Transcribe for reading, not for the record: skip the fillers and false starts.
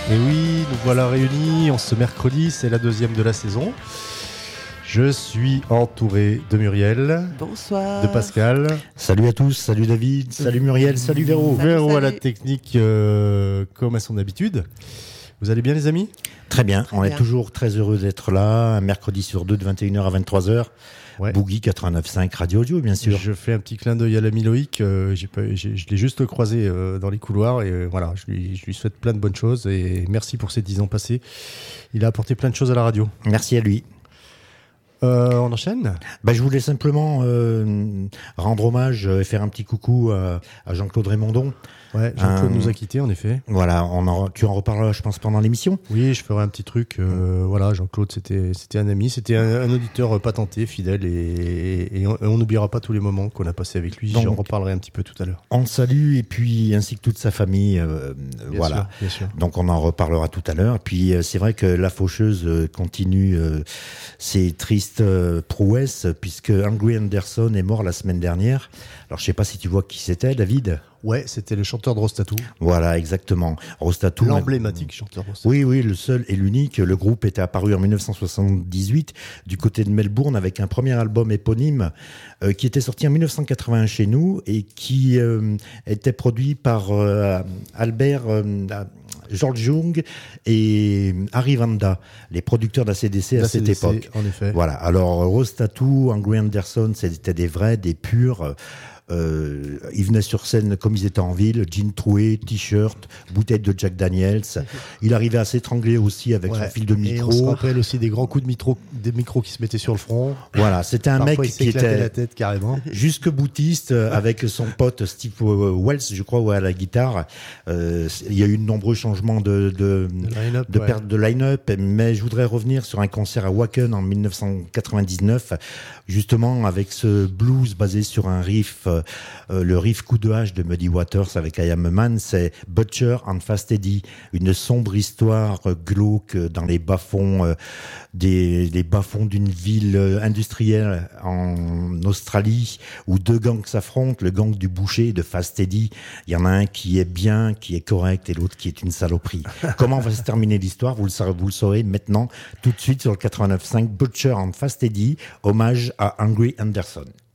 Et oui, nous voilà réunis en ce mercredi, c'est la deuxième de la saison. Je suis entouré de Muriel. Bonsoir. De Pascal. Salut à tous, salut David, salut Muriel, salut Véro. Véro à la technique comme à son habitude. Vous allez bien les amis ? Très bien, Très on bien. est toujours très heureux d'être là, un mercredi sur deux de 21h à 23h. Ouais. Boogie 89.5 Radio Audio, bien sûr. Je fais un petit clin d'œil à l'ami Loïc. Je l'ai juste croisé dans les couloirs et voilà, je lui souhaite plein de bonnes choses et merci pour ces 10 ans passés. Il a apporté plein de choses à la radio. Merci à lui. On enchaîne ? Je voulais simplement rendre hommage et faire un petit coucou à Jean-Claude Raymondon. Ouais, Jean-Claude nous a quittés en effet. Voilà, tu en reparleras, je pense, pendant l'émission. Oui, je ferai un petit truc. Voilà, Jean-Claude, c'était un ami, c'était un auditeur patenté, fidèle, et on n'oubliera pas tous les moments qu'on a passés avec lui. Donc, J'en reparlerai un petit peu tout à l'heure. On le salue, et puis ainsi que toute sa famille. Voilà. Bien sûr. Donc on en reparlera tout à l'heure. Et puis c'est vrai que la faucheuse continue ses tristes prouesses, puisque Angry Anderson est mort la semaine dernière. Alors je sais pas si tu vois qui c'était, David. Ouais, c'était le chanteur de Rostatou. Voilà, exactement. Rostatou. L'emblématique chanteur de Rostatou. Oui, le seul et l'unique. Le groupe était apparu en 1978 du côté de Melbourne avec un premier album éponyme qui était sorti en 1981 chez nous et qui était produit par Albert George Young et Harry Vanda, les producteurs d'ACDC à cette époque. En effet. Voilà. Alors Rostatou, Angry Anderson, c'était des vrais, des purs. Ils venaient sur scène comme ils étaient en ville, jean troué, t-shirt, bouteille de Jack Daniels. Il arrivait à s'étrangler aussi avec son fil de micro. Et on se rappelle aussi des grands coups de des micros qui se mettaient sur le front. Voilà, c'était un Parfois, mec il qui était la tête carrément. jusque boutiste avec son pote Steve Wells, je crois, à la guitare. Il y a eu de nombreux changements de line-up, mais je voudrais revenir sur un concert à Wacken en 1999, justement avec ce blues basé sur un riff. Le riff coup de hache de Muddy Waters avec I Am a Man, c'est Butcher and Fast Eddie, une sombre histoire glauque dans les bas-fonds des bas-fonds d'une ville industrielle en Australie où deux gangs s'affrontent, le gang du boucher et de Fast Eddie. Il y en a un qui est bien, qui est correct et l'autre qui est une saloperie. Comment va se terminer l'histoire, vous le saurez maintenant tout de suite sur le 89.5 Butcher and Fast Eddie, hommage à Angry Anderson.